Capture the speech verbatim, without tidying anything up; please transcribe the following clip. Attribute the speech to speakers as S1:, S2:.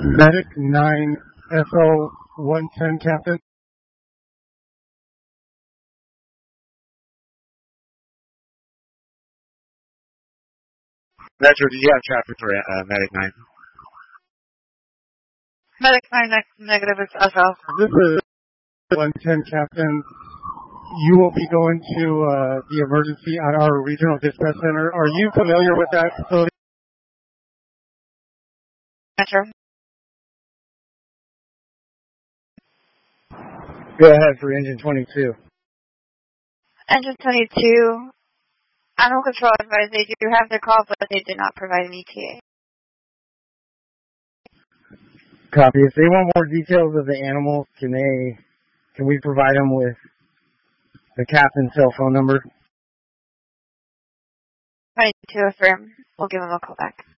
S1: Medic nine S O one ten, Captain.
S2: Metro, did you have traffic for uh, Medic nine?
S3: Medic nine, negative, it's S L.
S1: This is one ten, Captain. You will be going to uh, the emergency at our regional dispatch center. Are you familiar with that facility?
S3: Metro.
S1: Go ahead for engine twenty-two.
S3: Engine twenty-two, Animal Control advised they do have their call, but they did not provide an E T A.
S1: Copy. If they want more details of the animals, can they, can we provide them with the captain's cell phone number?
S3: twenty-two affirm. We'll give them a call back.